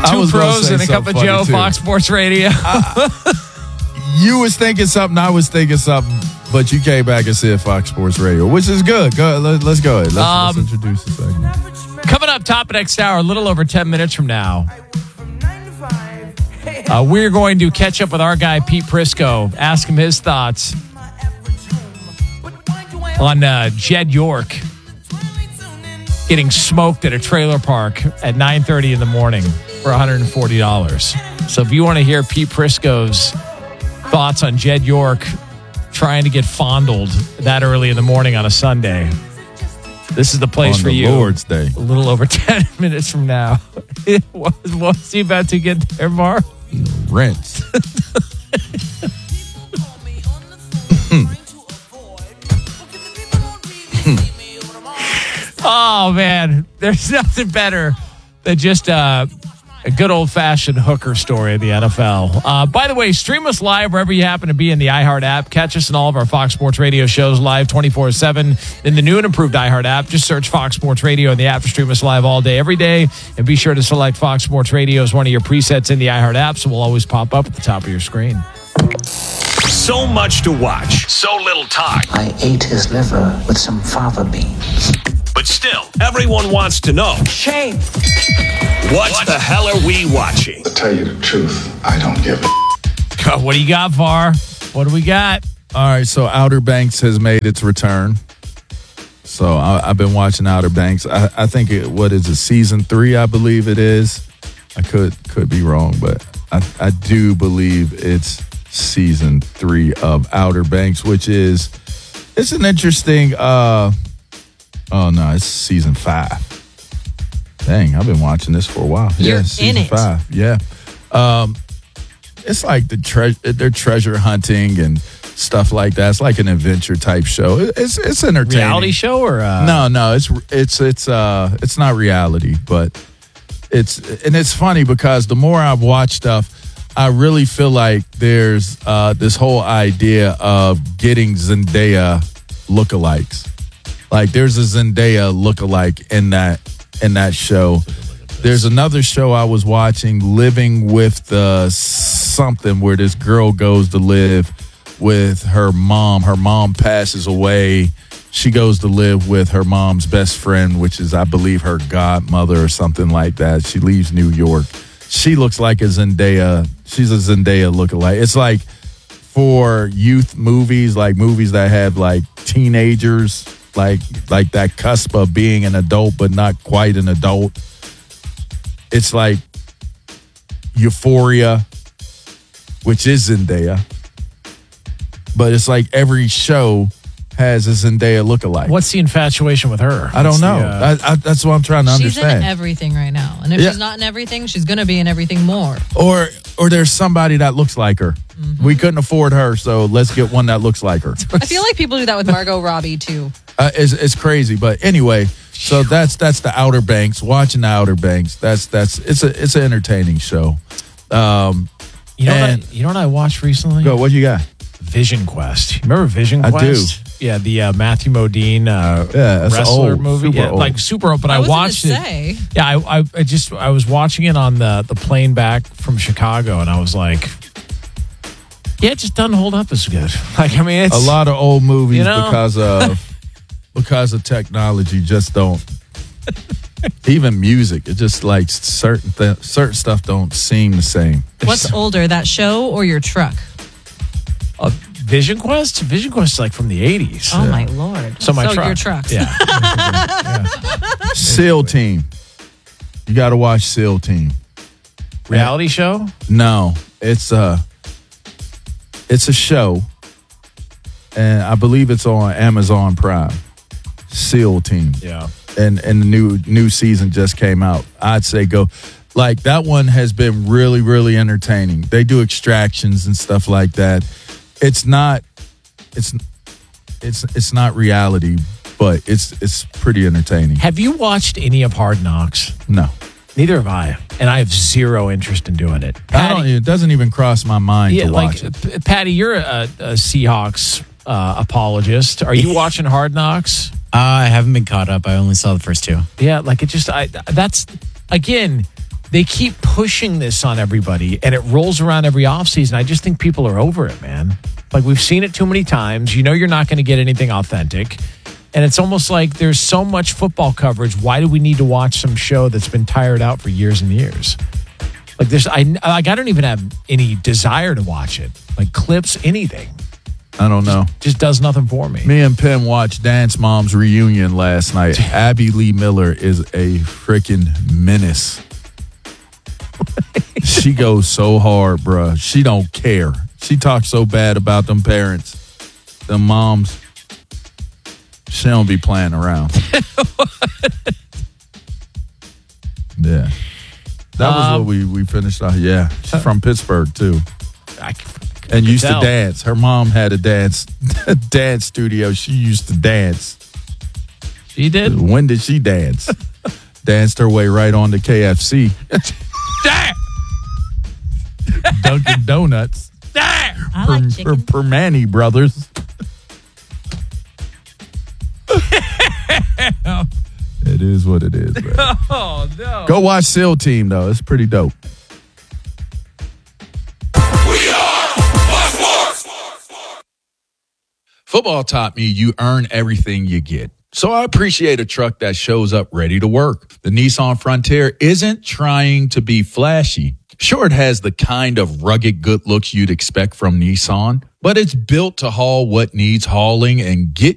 Two pros and a cup of Joe, Fox Sports Radio. You was thinking something, I was thinking something, but you came back and said Fox Sports Radio, which is good. Let's go ahead. Let's introduce the segment. Coming up top of next hour, a little over 10 minutes from now, we're going to catch up with our guy, Pete Prisco, ask him his thoughts on Jed York getting smoked at a trailer park at 9:30 in the morning for $140. So if you want to hear Pete Prisco's thoughts on Jed York trying to get fondled that early in the morning on a Sunday, this is the place on for the you. Lord's Day. A little over 10 minutes from now. What's he about to get there, Mar? Rent. Oh, man. There's nothing better than just a good old-fashioned hooker story in the NFL. By the way, stream us live wherever you happen to be in the iHeart app. Catch us in all of our Fox Sports Radio shows live 24/7 in the new and improved iHeart app. Just search Fox Sports Radio in the app to stream us live all day, every day. And be sure to select Fox Sports Radio as one of your presets in the iHeart app, so we'll always pop up at the top of your screen. So much to watch, so little time. I ate his liver with some fava beans. But still, everyone wants to know. Shame. What the hell are we watching? To tell you the truth, I don't give a... What do you got, VAR? What do we got? All right, so Outer Banks has made its return. So I've been watching Outer Banks. I think what is it, season 3, I believe it is. I could be wrong, but I do believe it's season 3 of Outer Banks, which is, it's an interesting, oh no, it's season 5. Dang, I've been watching this for a while. You're season in it. 5. Yeah. It's like they're treasure hunting and stuff like that. It's like an adventure type show. It's entertaining. Reality show or No, it's not reality, but it's funny because the more I've watched stuff, I really feel like there's this whole idea of getting Zendaya lookalikes. Like there's a Zendaya lookalike in that show. There's another show I was watching, Living with something, where this girl goes to live with her mom. Her mom passes away. She goes to live with her mom's best friend, which is, I believe, her godmother or something like that. She leaves New York. She looks like a Zendaya. She's a Zendaya lookalike. It's like for youth movies, like movies that have like teenagers, like that cusp of being an adult but not quite an adult. It's like Euphoria, which is Zendaya, but it's like every show has a Zendaya lookalike. What's the infatuation with her? I don't know. That's what I'm trying to She's understand. in everything right now. And if she's not in everything, she's going to be in everything more. Or there's somebody that looks like her. Mm-hmm. We couldn't afford her, so let's get one that looks like her. I feel like people do that with Margot Robbie, too. It's crazy. But anyway, so that's the Outer Banks. Watching the Outer Banks. It's an entertaining show. You know what I watched recently? Go, what you got? Vision Quest. You remember Vision Quest? I do. Yeah, the Matthew Modine that's wrestler old, movie. super old. Like super old, but I watched it. Say. Yeah, I was watching it on the plane back from Chicago, and I was like, yeah, it just doesn't hold up as good. Like, I mean, it's a lot of old movies, you know? because of technology just don't. Even music, it just like certain stuff don't seem the same. What's older, that show or your truck? Vision Quest? Vision Quest is like from the 80s. Oh, my Lord. So truck. Your trucks. Yeah. SEAL Team. You got to watch SEAL Team. Reality show? No, it's a show, and I believe it's on Amazon Prime. SEAL Team. Yeah. And the new season just came out. I'd say go. Like, that one has been really, really entertaining. They do extractions and stuff like that. It's not reality, but it's pretty entertaining. Have you watched any of Hard Knocks? No. Neither have I, and I have zero interest in doing it. Patty, it doesn't even cross my mind to watch it. Patty, you're a Seahawks apologist. Are you watching Hard Knocks? I haven't been caught up. I only saw the first 2. Yeah, like it just that's again. they keep pushing this on everybody, and it rolls around every offseason. I just think people are over it, man. Like, we've seen it too many times. You know you're not going to get anything authentic. And it's almost like there's so much football coverage. Why do we need to watch some show that's been tired out for years and years? Like, I don't even have any desire to watch it. Like, clips, anything. I don't know. Just does nothing for me. Me and Pim watched Dance Moms reunion last night. Abby Lee Miller is a freaking menace. She goes so hard, bruh. She don't care. She talks so bad about them parents, them moms. She don't be playing around. Yeah. That was what we finished off. Yeah. She's from Pittsburgh, too. And used to dance. Her mom had a dance studio. She used to dance. She did? When did she dance? Danced her way right on to KFC. Damn! Dunkin' Donuts. Damn! I like chicken. Permani Brothers. It is what it is, man. Oh, no. Go watch SEAL Team, though. It's pretty dope. Football taught me you earn everything you get. So I appreciate a truck that shows up ready to work. The Nissan Frontier isn't trying to be flashy. Sure, it has the kind of rugged good looks you'd expect from Nissan, but it's built to haul what needs hauling and get